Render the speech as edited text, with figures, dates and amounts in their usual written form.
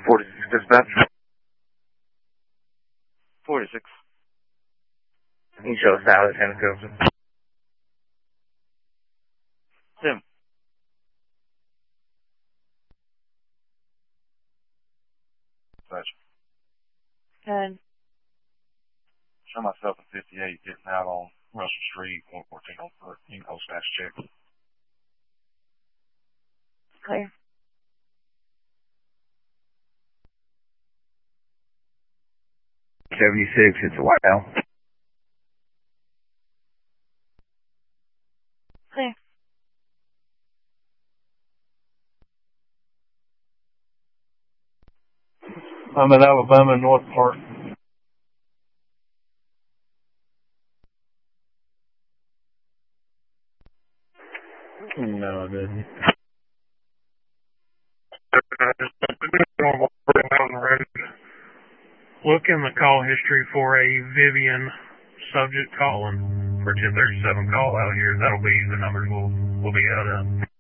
46 dispatch. 46. You show us out of Tennessee. Tim. Dispatch. 10. Show myself at 58, getting out on Russell Street, 114 on 13, post fast check. Clear. $76, it's a white now. Clear. I'm at Alabama North Park. No, I didn't. Look in the call history for a Vivian subject calling for 1037 call out here. That'll be the numbers we'll be out of.